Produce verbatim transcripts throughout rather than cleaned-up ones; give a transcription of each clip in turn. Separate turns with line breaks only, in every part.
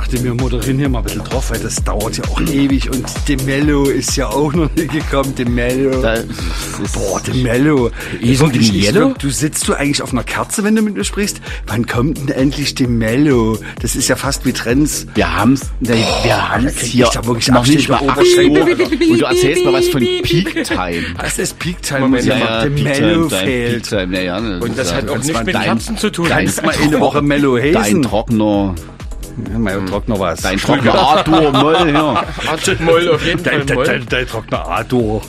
dachte mir, moderieren hier mal ein bisschen drauf, weil das dauert ja auch ewig und De Mello ist ja auch noch nicht gekommen, De Mello. Boah, De Mello. Wirklich, ich, du sitzt du eigentlich auf einer Kerze, wenn du mit mir sprichst? Wann kommt denn endlich De Mello? Das ist ja fast wie Trends.
Wir haben's,
wir
Boah, haben's hier
da wirklich
noch nicht mal acht Uhr. Und du erzählst mal was von Peak Time.
Das ist Peak Time, muss ja, ja, De Mello fehlt.
Ja, ja, das
und das hat auch nichts mit Kerzen zu tun.
Kannst mal eine Woche Mello Hazen.
Dein Trockner.
Ja, mein Trockner was.
Dein Trockner A-Dur, Moll, ja.
Moll, auf jeden Fall
dein,
Moll.
Dein, dein Trockner A-Dur.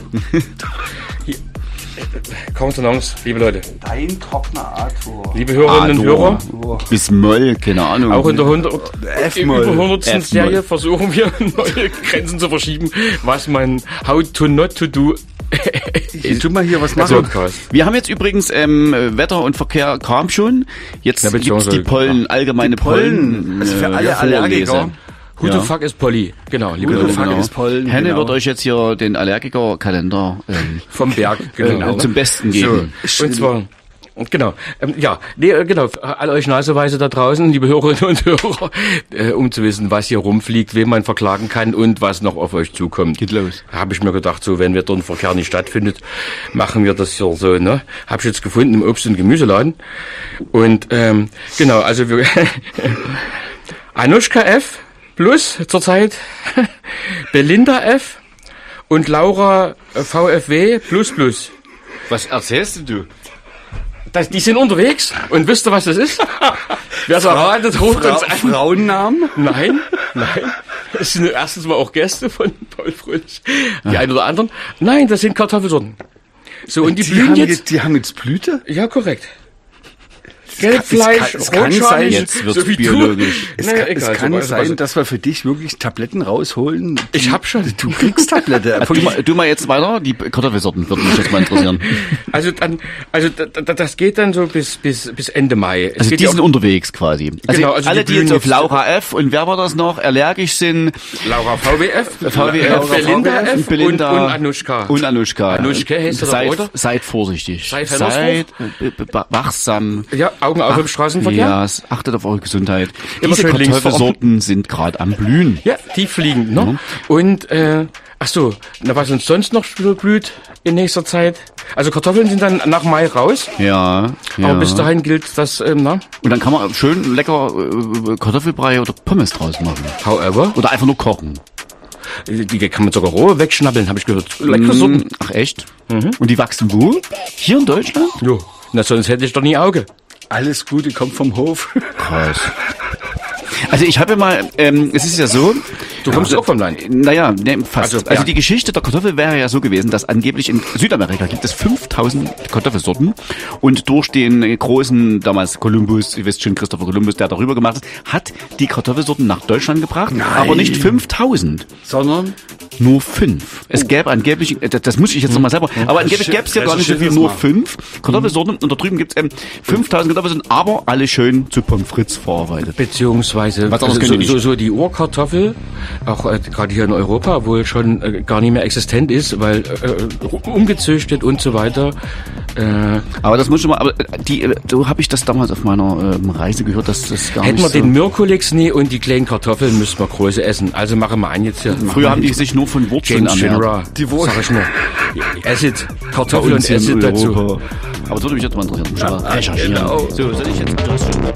Kontenance, liebe Leute.
Dein Trockner A-Dur.
Liebe Hörerinnen und Hörer.
Bis Moll, keine Ahnung.
Auch in der hundert,
F-Moll.
über hundertsten Serie versuchen wir neue Grenzen zu verschieben, was man How to Not to Do.
Ich tu mal hier was machen.
Also, wir haben jetzt übrigens ähm, Wetter und Verkehr kam schon. Jetzt ja, gibt's die Pollen, allgemeine die Pollen.
Pollen. Also für alle Allergiker.
Who ja. the fuck is Polly? Genau, liebe
Who
Leute.
the fuck
genau.
is Pollen?
Henne
genau.
wird euch jetzt hier den Allergikerkalender ähm,
vom Berg
genau, zum Besten geben.
So. Und zwar genau, ähm, ja, nee, genau, all euch Naseweise da draußen, liebe Hörerinnen und Hörer, äh, um zu wissen, was hier rumfliegt, wen man verklagen kann und was noch auf euch zukommt.
Geht los.
Habe ich mir gedacht, so, wenn Wetter und Verkehr nicht stattfindet, machen wir das hier so, ne? Hab ich jetzt gefunden im Obst- und Gemüseladen. Und, ähm, genau, also wir, Anushka F. plus zurzeit, Belinda F. und Laura V F W plus plus.
Was erzählst du?
Das, die sind unterwegs und wisst ihr, was das ist? Wer es erratet, ruft
Fra-
uns an.
Frauennamen?
Nein, nein. Das sind erstens mal auch Gäste von Paul Fröhlich. Die ah. einen oder anderen. Nein, das sind Kartoffelsorten. So, und die, die blühen jetzt.
jetzt. Die haben jetzt Blüte?
Ja, korrekt. Gelbfleisch,
es kann, es kann sein,
jetzt wird's so biologisch.
Es
naja,
kann,
egal,
es kann
so,
sein, also, dass wir für dich wirklich Tabletten rausholen.
Du, ich hab schon.
Du kriegst Tablette.
Du mal, du mal jetzt weiter, die Kartoffelsorten würden mich jetzt mal interessieren.
Also dann, also das geht dann so bis bis bis Ende Mai. Es
also
geht
die
ja
sind unterwegs quasi. Also,
genau, also
alle,
die,
die jetzt auf Laura F. und wer war das noch, allergisch sind.
Laura V W F,
V W F,
Laura Belinda F.
Belinda
und, und Anushka.
Und Anushka.
Anushka heißt das,
seid,
oder?
Seid vorsichtig.
Seid,
seid äh, wachsam.
Ja, Augen auf im Straßenverkehr.
Ja, achtet auf eure Gesundheit.
Immer
Diese Kartoffelsorten sind gerade am Blühen.
Ja, tieffliegend, ne?
Mhm.
Und, äh, ach so, na, was uns sonst noch blüht in nächster Zeit. Also Kartoffeln sind dann nach Mai raus.
Ja, ja.
Aber bis dahin gilt das, ähm, na?
Und dann kann man schön lecker äh, Kartoffelbrei oder Pommes draus machen.
However.
Oder einfach nur kochen.
Die kann man sogar roh wegschnabbeln, habe ich gehört. Leckere Sorten.
Ach echt? Mhm. Und die wachsen wo? Hier in Deutschland?
Jo. Na, sonst hätte ich doch nie Auge.
Alles Gute kommt vom Hof.
Krass. Also ich habe mal, ähm, es ist ja so...
Du kommst
also,
auch vom Land.
Naja, ne, fast. Also, also
ja.
die Geschichte der Kartoffel wäre ja so gewesen, dass angeblich in Südamerika gibt es fünftausend Kartoffelsorten und durch den großen, damals Kolumbus, ihr wisst schon, Christopher Kolumbus, der darüber gemacht ist, hat die Kartoffelsorten nach Deutschland gebracht,
Nein.
aber nicht fünftausend.
Sondern?
Nur fünf. Es
oh.
gäbe angeblich, das, das muss ich jetzt nochmal selber, aber angeblich gäbe es ja gar nicht so viel, nur fünf Kartoffelsorten und da drüben gibt es ähm, fünftausend Kartoffelsorten, aber alle schön zu Pommes frites verarbeitet.
Beziehungsweise
was
also
so,
so, so die Urkartoffel, auch äh, gerade hier in Europa, wohl schon äh, gar nicht mehr existent ist, weil äh, umgezüchtet und so weiter. Äh,
aber das muss schon mal, aber die, äh, so habe ich das damals auf meiner ähm, Reise gehört, dass das gar
hätten
nicht
wir
so...
den Mirkulix nie und die kleinen Kartoffeln müssten wir große essen. Also machen wir an jetzt hier.
Früher haben die sich nur von Wurzeln
James
ernährt.
Die Wurzeln. Sag ich nur. Acid, Kartoffeln und Acid dazu.
Aber das würde mich jetzt mal interessieren.
Ja, genau.
So, soll ich jetzt...